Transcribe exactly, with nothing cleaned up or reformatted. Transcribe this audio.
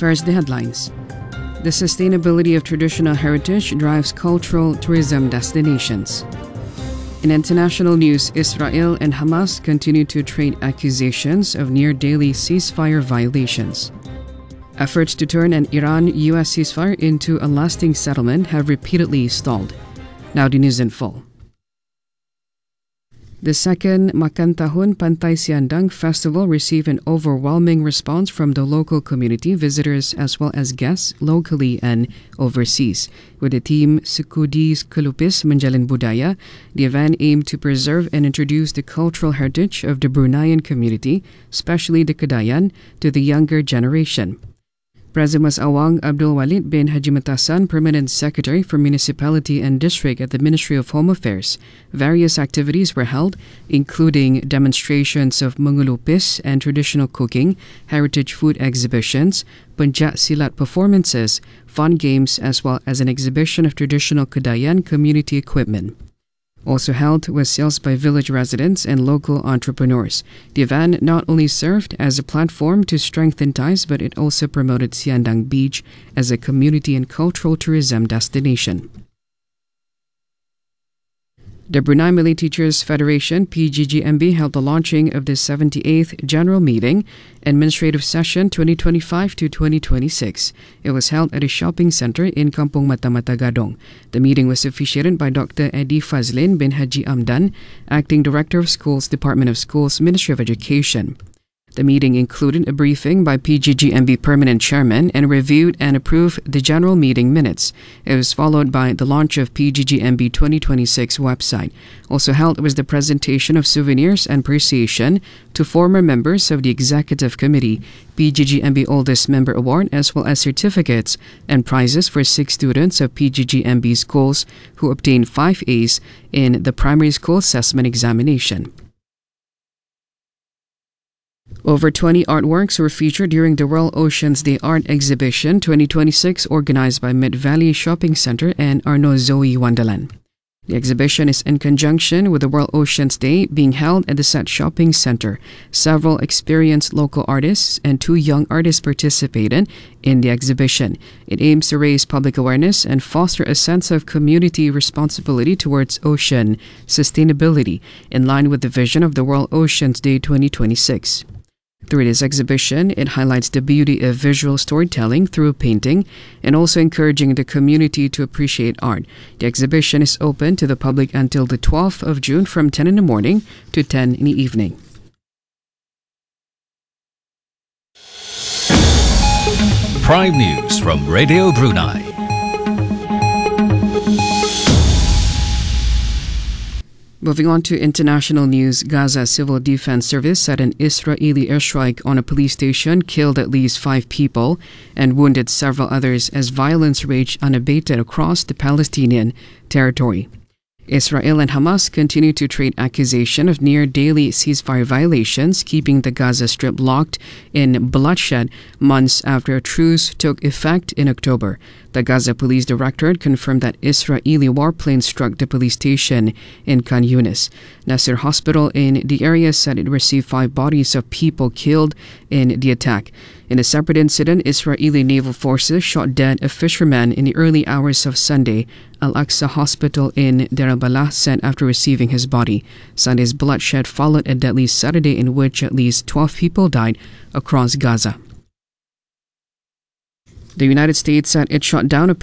First, the headlines. The sustainability of traditional heritage drives cultural tourism destinations. In international news, Israel and Hamas continue to trade accusations of near-daily ceasefire violations. Efforts to turn an Iran-U S ceasefire into a lasting settlement have repeatedly stalled. Now the news in full. The second Makan Tahun Pantai Siandang Festival received an overwhelming response from the local community, visitors as well as guests locally and overseas. With the theme Sukudis Kelupis Menjalin Budaya, the event aimed to preserve and introduce the cultural heritage of the Bruneian community, especially the Kedayan, to the younger generation. President Mas Awang Abdul Walid bin Haji Matasan, Permanent Secretary for Municipality and District at the Ministry of Home Affairs. Various activities were held, including demonstrations of mengulupis and traditional cooking, heritage food exhibitions, pencak silat performances, fun games, as well as an exhibition of traditional Kedayan community equipment. Also held was sales by village residents and local entrepreneurs. The event not only served as a platform to strengthen ties, but it also promoted Siandang Beach as a community and cultural tourism destination. The Brunei Malay Teachers Federation, P G G M B, held the launching of the seventy-eighth General Meeting, Administrative Session twenty twenty-five to twenty twenty-six. It was held at a shopping centre in Kampung Mata Mata Gadong. The meeting was officiated by Doctor Eddie Fazlin bin Haji Amdan, Acting Director of Schools, Department of Schools, Ministry of Education. The meeting included a briefing by P G G M B Permanent Chairman and reviewed and approved the General Meeting minutes. It was followed by the launch of P G G M B twenty twenty-six website. Also held was the presentation of souvenirs and appreciation to former members of the Executive Committee, P G G M B Oldest Member Award, as well as certificates and prizes for six students of P G G M B schools who obtained five A's in the Primary School Assessment Examination. Over twenty artworks were featured during the Royal Oceans Day Art Exhibition twenty twenty-six organized by Mid Valley Shopping Centre and Arno Zoe Wonderland. The exhibition is in conjunction with the Royal Oceans Day being held at the said shopping centre. Several experienced local artists and two young artists participated in the exhibition. It aims to raise public awareness and foster a sense of community responsibility towards ocean sustainability, in line with the vision of the World Oceans Day twenty twenty-six. Through this exhibition, it highlights the beauty of visual storytelling through painting and also encouraging the community to appreciate art. The exhibition is open to the public until the twelfth of June from ten in the morning to ten in the evening. Prime News from Radio Brunei. Moving on to international news, Gaza Civil Defense Service said an Israeli airstrike on a police station killed at least five people and wounded several others as violence raged unabated across the Palestinian territory. Israel and Hamas continue to trade accusation of near-daily ceasefire violations, keeping the Gaza Strip locked in bloodshed months after a truce took effect in October. The Gaza Police Directorate confirmed that Israeli warplanes struck the police station in Khan Yunis. Nasser Hospital in the area said it received five bodies of people killed in the attack. In a separate incident, Israeli naval forces shot dead a fisherman in the early hours of Sunday. Al-Aqsa Hospital in Deir al-Balah said after receiving his body. Sunday's bloodshed followed a deadly Saturday in which at least twelve people died across Gaza. The United States said it shot down a